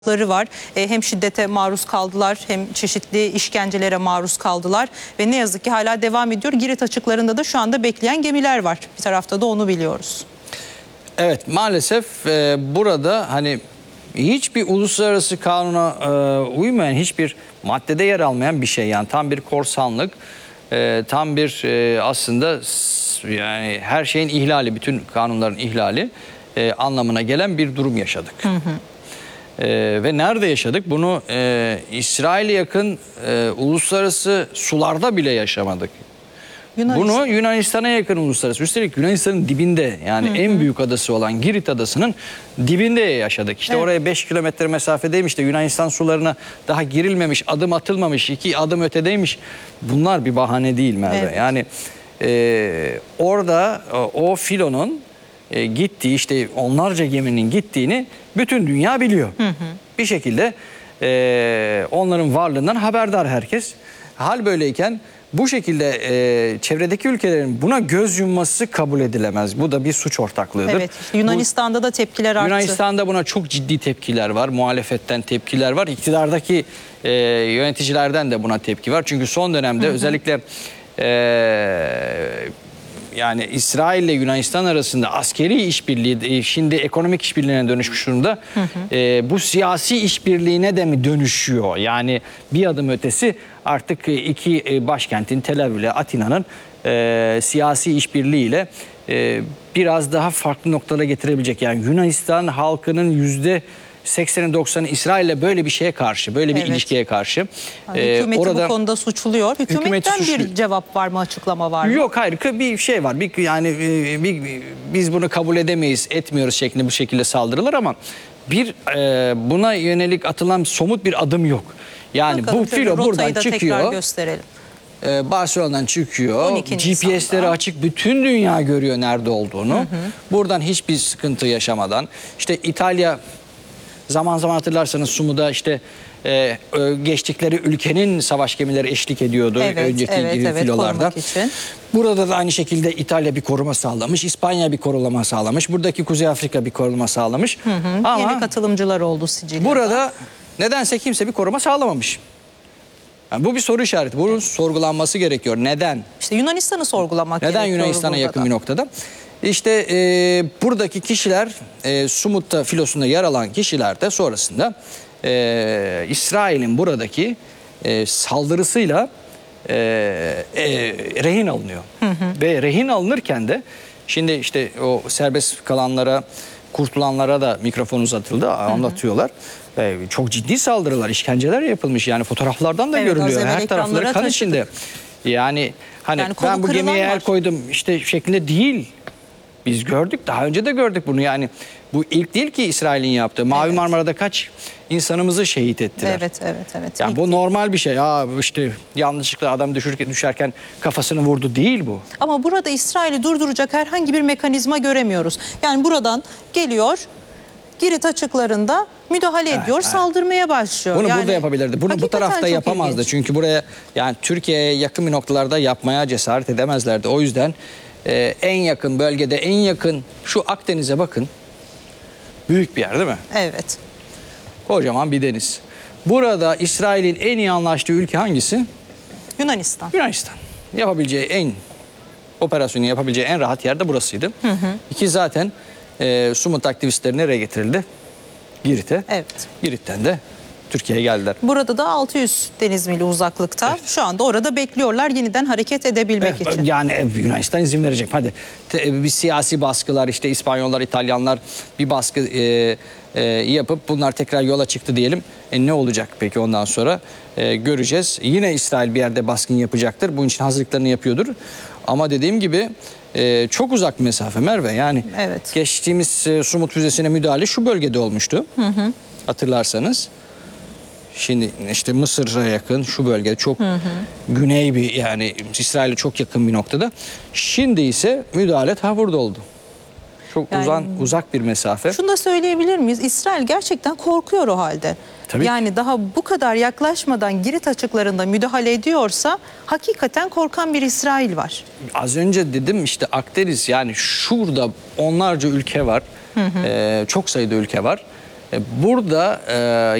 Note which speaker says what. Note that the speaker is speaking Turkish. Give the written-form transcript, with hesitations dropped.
Speaker 1: var. Hem şiddete maruz kaldılar hem çeşitli işkencelere maruz kaldılar ve ne yazık ki hala devam ediyor. Girit açıklarında da şu anda bekleyen gemiler var. Bir tarafta da onu biliyoruz.
Speaker 2: Evet, maalesef burada hani hiçbir uluslararası kanuna uymayan, hiçbir maddede yer almayan bir şey, yani tam bir korsanlık, tam bir aslında yani her şeyin ihlali, bütün kanunların ihlali anlamına gelen bir durum yaşadık. Ve nerede yaşadık? Bunu İsrail'e yakın uluslararası sularda bile yaşamadık. Bunu Yunanistan'a yakın uluslararası. Üstelik Yunanistan'ın dibinde, yani en büyük adası olan Girit adasının dibinde yaşadık. İşte oraya 5 kilometre mesafedeymiş de Yunanistan sularına daha girilmemiş, adım atılmamış, 2 adım ötedeymiş. Bunlar bir bahane değil Merve. Evet. Yani orada o filonun gittiği, işte onlarca geminin gittiğini bütün dünya biliyor. Bir şekilde onların varlığından haberdar herkes. Hal böyleyken bu şekilde çevredeki ülkelerin buna göz yumması kabul edilemez. Bu da bir suç ortaklığıdır.
Speaker 1: Evet, Yunanistan'da da tepkiler arttı.
Speaker 2: Yunanistan'da buna çok ciddi tepkiler var. Muhalefetten tepkiler var. İktidardaki yöneticilerden de buna tepki var. Çünkü son dönemde özellikle yani İsrail ile Yunanistan arasında askeri işbirliği şimdi ekonomik işbirliğine dönüşmüş durumda. Bu siyasi işbirliğine de mi dönüşüyor? Yani bir adım ötesi artık iki başkentin, Tel Aviv ile Atina'nın siyasi işbirliğiyle biraz daha farklı noktalara getirebilecek. Yani Yunanistan halkının %80'i 90'ı İsrail'le böyle bir şeye karşı, böyle bir ilişkiye karşı.
Speaker 1: Yani hükümeti orada, bu konuda suçluyor. Hükümetten bir cevap var mı, açıklama var mı?
Speaker 2: Yok, hayır, bir şey var. Biz bunu kabul edemeyiz, etmiyoruz şeklinde bu şekilde saldırılar ama buna yönelik atılan somut bir adım yok. Yani
Speaker 1: bakalım,
Speaker 2: bu filo buradan çıkıyor.
Speaker 1: Gösterelim.
Speaker 2: Barcelona'dan çıkıyor. GPS'leri açık, bütün dünya görüyor nerede olduğunu. Buradan hiçbir sıkıntı yaşamadan, işte İtalya zaman zaman hatırlarsanız Sumu'da işte geçtikleri ülkenin savaş gemileri eşlik ediyordu önceki filolarda. Burada da aynı şekilde İtalya bir koruma sağlamış, İspanya bir koruma sağlamış, buradaki Kuzey Afrika bir koruma sağlamış. Ama
Speaker 1: yeni katılımcılar oldu Sicilya'da.
Speaker 2: Burada nedense kimse bir koruma sağlamamış. Yani bu bir soru işareti. Bunun sorgulanması gerekiyor. Neden?
Speaker 1: İşte Yunanistan'ı sorgulamak gerekiyor.
Speaker 2: Neden Yunanistan'a yakın bir noktada? İşte buradaki kişiler, Sumut'ta filosunda yer alan kişiler de sonrasında İsrail'in buradaki saldırısıyla rehin alınıyor. Ve rehin alınırken de şimdi işte o serbest kalanlara, kurtulanlara da mikrofon uzatıldı, anlatıyorlar. Çok ciddi saldırılar, işkenceler yapılmış. Yani fotoğraflardan da görülüyor. Her tarafları kan içinde. Yani ben bu gemiye el koydum işte şeklinde değil. Biz gördük, daha önce de gördük bunu. Yani bu ilk değil ki İsrail'in yaptığı. Mavi Marmara'da kaç insanımızı şehit ettiler.
Speaker 1: Evet.
Speaker 2: Yani bu normal bir şey. İşte yanlışlıkla adam düşerken kafasını vurdu değil bu.
Speaker 1: Ama burada İsrail'i durduracak herhangi bir mekanizma göremiyoruz. Yani buradan geliyor, Girit açıklarında müdahale ediyor, saldırmaya başlıyor.
Speaker 2: Bunu burada yapabilirdi. Bunu bu tarafta yapamazdı. İlginç. Çünkü buraya, yani Türkiye'ye yakın bir noktalarda yapmaya cesaret edemezlerdi. O yüzden en yakın bölgede, en yakın şu Akdeniz'e bakın. Büyük bir yer değil mi?
Speaker 1: Evet.
Speaker 2: Kocaman bir deniz. Burada İsrail'in en iyi anlaştığı ülke hangisi?
Speaker 1: Yunanistan.
Speaker 2: Yunanistan. Yapabileceği operasyonu yapabileceği en rahat yer de burasıydı. İki zaten Sumut aktivistleri nereye getirildi? Girit'e.
Speaker 1: Evet.
Speaker 2: Girit'ten de Türkiye'ye geldiler.
Speaker 1: Burada da 600 deniz mili uzaklıkta. Evet. Şu anda orada bekliyorlar yeniden hareket edebilmek için.
Speaker 2: Yani Yunanistan izin verecek. Hadi bir siyasi baskılar, işte İspanyollar, İtalyanlar bir baskı yapıp bunlar tekrar yola çıktı diyelim. Ne olacak peki ondan sonra? Göreceğiz. Yine İsrail bir yerde baskın yapacaktır. Bunun için hazırlıklarını yapıyordur. Ama dediğim gibi çok uzak bir mesafe Merve. Yani geçtiğimiz Sumut füzesine müdahale şu bölgede olmuştu. Hatırlarsanız. Şimdi işte Mısır'a yakın şu bölgede çok güney bir, yani İsrail'e çok yakın bir noktada. Şimdi ise müdahale burada oldu. Çok uzak bir mesafe.
Speaker 1: Şunu da söyleyebilir miyiz? İsrail gerçekten korkuyor o halde.
Speaker 2: Tabii.
Speaker 1: Yani daha bu kadar yaklaşmadan Girit açıklarında müdahale ediyorsa hakikaten korkan bir İsrail var.
Speaker 2: Az önce dedim işte Akdeniz, yani şurada onlarca ülke var. Çok sayıda ülke var. Burada